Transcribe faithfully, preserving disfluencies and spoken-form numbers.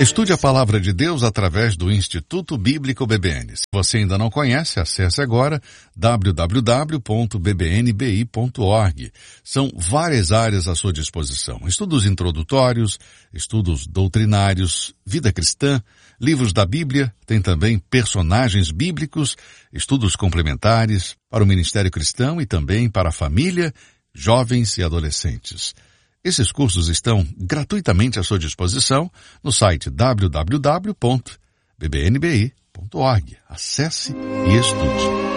Estude a Palavra de Deus através do Instituto Bíblico B B N. Se você ainda não conhece, acesse agora w w w ponto b b n b i ponto org. São várias áreas à sua disposição. Estudos introdutórios, estudos doutrinários, vida cristã, livros da Bíblia, tem também personagens bíblicos, estudos complementares para o ministério cristão e também para a família, jovens e adolescentes. Esses cursos estão gratuitamente à sua disposição no site w w w ponto b b n b i ponto org. Acesse e estude.